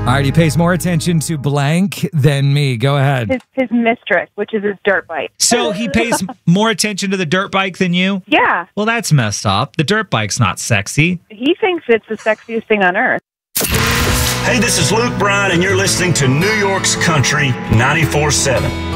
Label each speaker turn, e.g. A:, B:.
A: right, he pays more attention to blank than me. Go ahead.
B: His mistress, which is his dirt bike.
C: So he pays more attention to the dirt bike than you?
B: Yeah.
C: Well, that's messed up. The dirt bike's not sexy.
B: He thinks it's the sexiest thing on earth.
D: Hey, this is Luke Bryan, and you're listening to New York's Country 94.7.